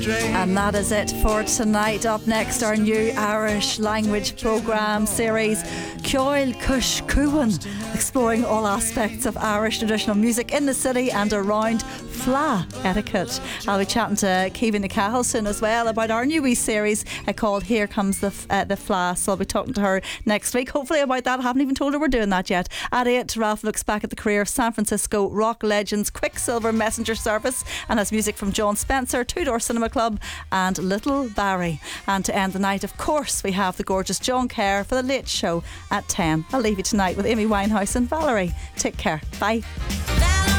And that is it for tonight. Up next, our new Irish language programme series, Ceoil Cush Cuan, exploring all aspects of Irish traditional music in the city and around Fleadh etiquette. I'll be chatting to Kevin Cahill soon as well about our new wee series called Here Comes the Fleadh. So I'll be talking to her next week, hopefully about that. I haven't even told her we're doing that yet. At 8, Ralph looks back at the career of San Francisco rock legends Quicksilver Messenger Service and has music from John Spencer, Two Door Cinema Club and Little Barry. And to end the night, of course, we have the gorgeous John Kerr for the Late Show at 10. I'll leave you tonight with Amy Winehouse and Valerie. Take care. Bye.